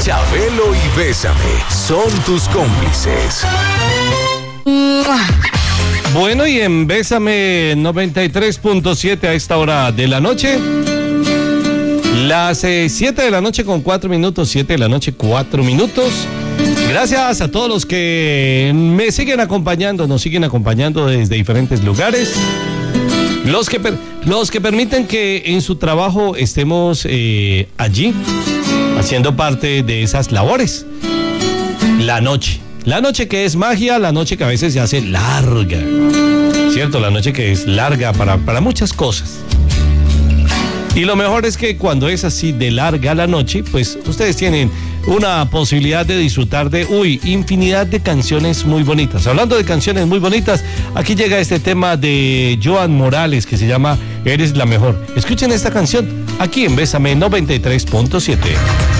Chabelo y Bésame son tus cómplices. Bueno, y en Bésame 93.7 a esta hora de la noche, las 7 de la noche con 4 minutos, 7 de la noche 4 minutos. Gracias a todos los que me siguen acompañando, nos siguen acompañando desde diferentes lugares. Los que permiten que en su trabajo estemos allí, haciendo parte de esas labores. La noche que es magia, la noche que a veces se hace larga, ¿cierto? La noche que es larga para muchas cosas. Y lo mejor es que cuando es así de larga la noche, pues ustedes tienen una posibilidad de disfrutar de, infinidad de canciones muy bonitas. Hablando de canciones muy bonitas, aquí llega este tema de Joan Morales que se llama Eres la Mejor. Escuchen esta canción aquí en Bésame 93.7.